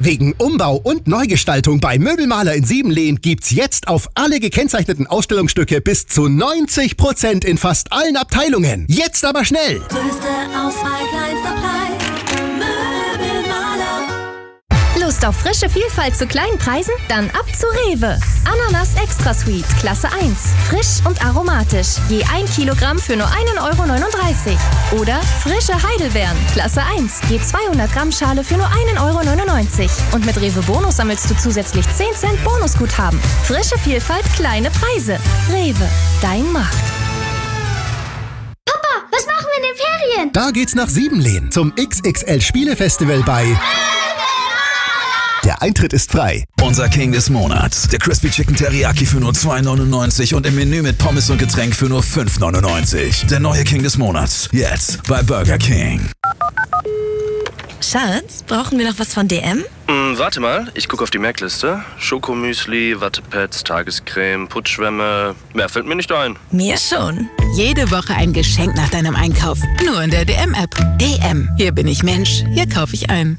Wegen Umbau und Neugestaltung bei Möbelmaler in Siebenlehn gibt's jetzt auf alle gekennzeichneten Ausstellungsstücke bis zu 90% in fast allen Abteilungen. Jetzt aber schnell! Größte Auswahl, kleinster Preis. Möbelmaler. Lust auf frische Vielfalt zu kleinen Preisen? Dann ab zu Rewe. Ananas Extra Sweet, Klasse 1. Frisch und aromatisch. Je 1 Kilogramm für nur 1,39 €. Oder frische Heidelbeeren, Klasse 1. Je 200 Gramm Schale für nur 1,99 €. Und mit Rewe Bonus sammelst du zusätzlich 10 Cent Bonusguthaben. Frische Vielfalt, kleine Preise. Rewe, dein Markt. Papa, was machen wir in den Ferien? Da geht's nach Siebenlehn zum XXL Spielefestival bei... Der Eintritt ist frei. Unser King des Monats. Der Crispy Chicken Teriyaki für nur 2,99 € und im Menü mit Pommes und Getränk für nur 5,99 €. Der neue King des Monats. Jetzt bei Burger King. Schatz, brauchen wir noch was von DM? Warte mal, ich gucke auf die Merkliste. Schokomüsli, Wattepads, Tagescreme, Putzschwämme. Mehr fällt mir nicht ein. Mir schon. Jede Woche ein Geschenk nach deinem Einkauf. Nur in der DM-App. DM. Hier bin ich Mensch. Hier kaufe ich ein.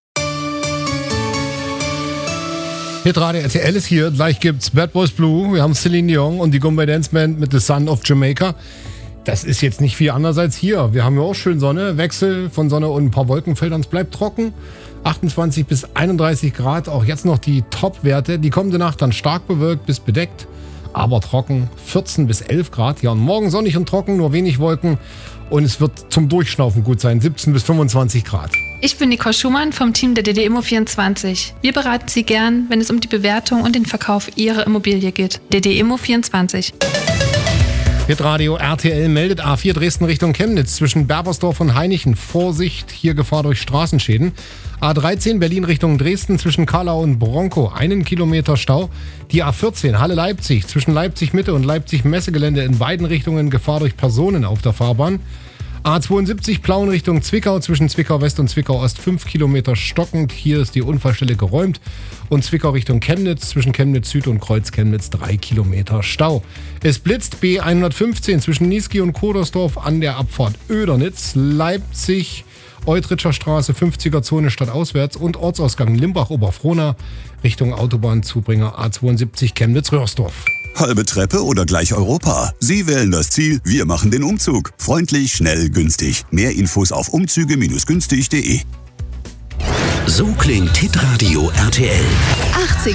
Hitradio RTL ist hier. Gleich gibt's Bad Boys Blue. Wir haben Celine Dion und die Goombay Dance Band mit The Son of Jamaica. Das ist jetzt nicht viel anders als hier. Wir haben ja auch schön Sonne. Wechsel von Sonne und ein paar Wolkenfeldern. Es bleibt trocken. 28 bis 31 Grad. Auch jetzt noch die Top-Werte. Die kommende Nacht dann stark bewölkt bis bedeckt. Aber trocken. 14 bis 11 Grad. Ja, und morgen sonnig und trocken. Nur wenig Wolken. Und es wird zum Durchschnaufen gut sein. 17 bis 25 Grad. Ich bin Nicole Schumann vom Team der DD-Immo24. Wir beraten Sie gern, wenn es um die Bewertung und den Verkauf Ihrer Immobilie geht. DD-Immo24. Hitradio RTL meldet A4 Dresden Richtung Chemnitz zwischen Berbersdorf und Hainichen. Vorsicht, hier Gefahr durch Straßenschäden. A13 Berlin Richtung Dresden zwischen Karlau und Bronkow, 1 Kilometer Stau. Die A14 Halle-Leipzig zwischen Leipzig-Mitte und Leipzig-Messegelände in beiden Richtungen Gefahr durch Personen auf der Fahrbahn. A72 Plauen Richtung Zwickau zwischen Zwickau West und Zwickau Ost 5 Kilometer stockend. Hier ist die Unfallstelle geräumt. Und Zwickau Richtung Chemnitz zwischen Chemnitz Süd und Kreuz Chemnitz 3 Kilometer Stau. Es blitzt B115 zwischen Niesky und Kodersdorf an der Abfahrt Oedernitz. Leipzig Eutritscher Straße 50er Zone stadtauswärts und Ortsausgang Limbach-Oberfrohna Richtung Autobahnzubringer A72 Chemnitz-Röhrsdorf. Halbe Treppe oder gleich Europa? Sie wählen das Ziel, wir machen den Umzug. Freundlich, schnell, günstig. Mehr Infos auf umzüge-günstig.de. So klingt Hitradio RTL. 80